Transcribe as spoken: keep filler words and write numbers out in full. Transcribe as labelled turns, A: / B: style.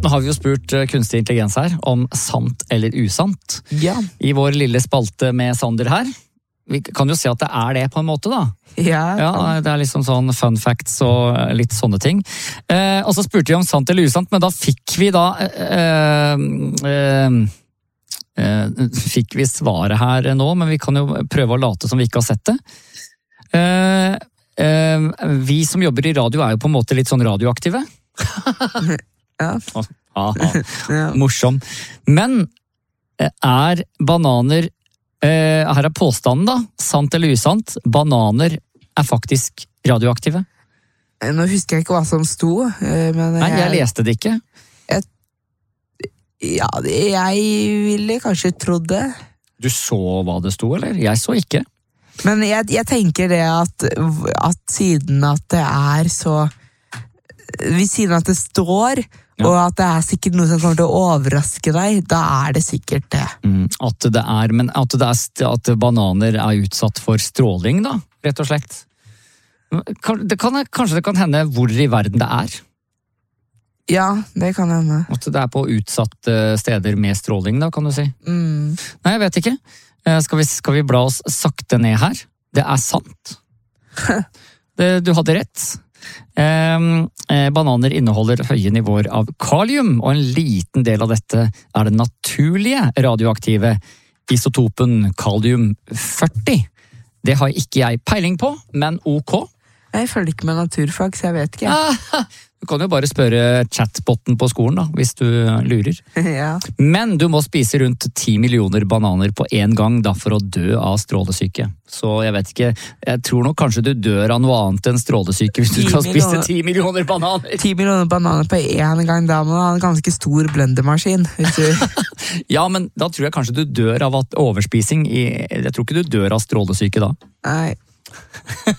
A: nå har vi jo spurt kunstig intelligens her om sant eller usant.
B: Ja.
A: I vår lille spalte med Sander her. Vi kan jo si at det er det på en måte da.
B: Ja.
A: Ja, det er liksom sånn fun facts og litt sånne ting. Eh, og så spurte vi om sant eller usant, men da fikk vi da... Eh, eh, eh, fikk vi svaret her nå, men vi kan jo prøve å late som vi ikke har sett det. Eh, eh, vi som jobber i radio er jo på en måte litt sånn radioaktive.
B: Ja.
A: Aha, morsom. Men er bananer, eh, her er påstanden da, sant eller usant, bananer er faktisk radioaktive?
B: Nå husker jeg ikke hva som sto, men...
A: Nei, jeg leste det ikke.
B: Jeg, ja, jeg ville kanskje trodd det.
A: Du så hva det sto, eller? Jeg så ikke.
B: Men jeg, jeg tenker det at, at siden at det er så... Hvis siden at det står, ja. Og at det er sikkert noe som kommer til å overraske deg, da er det sikkert det.
A: Mm, at det er, men at, det er, at bananer er utsatt for stråling da, rett og slett. Det kan, kanskje det kan hende hvor i verden det er?
B: Ja, det kan hende.
A: At det er på utsatte steder med stråling da, kan du si.
B: Mm.
A: Nei, jeg vet ikke. Skal vi, skal vi bla oss sakte ned her? Det er sant. det, du hadde rett. Eh, bananer inneholder høye nivåer av kalium, og en liten del av dette er den naturlige radioaktive isotopen kalium førti. Det har ikke jeg peiling på, men ok.
B: Jeg følger ikke med naturfag, så jeg vet ikke.
A: Ah, du kan jo bare spørre chatbotten på skolen, da, hvis du lurer.
B: Ja.
A: Men du må spise rundt ti millioner bananer på en gang da, for å dø av strålesyke. Så jeg vet ikke, jeg tror nok kanskje du dør av noe annet enn strålesyke hvis du skal spise ti millioner bananer.
B: ti millioner bananer på en gang, da må du ha en ganske stor blendermaskin. Hvis du...
A: Ja, men da tror jeg kanskje du dør av at overspising, i, jeg tror ikke du dør av strålesyke da.
B: Nei.